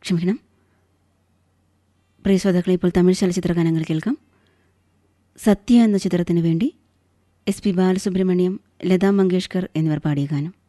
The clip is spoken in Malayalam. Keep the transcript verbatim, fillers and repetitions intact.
ക്ഷമിക്കണം. പ്രിയ ശ്രോതാക്കളെ, ഇപ്പോൾ തമിഴ് ചലച്ചിത്ര ഗാനങ്ങൾ കേൾക്കാം. സത്യ എന്ന ചിത്രത്തിനു വേണ്ടി എസ് പി ബാലസുബ്രഹ്മണ്യം, ലതാ മങ്കേഷ്കർ എന്നിവർ പാടിയ ഗാനം.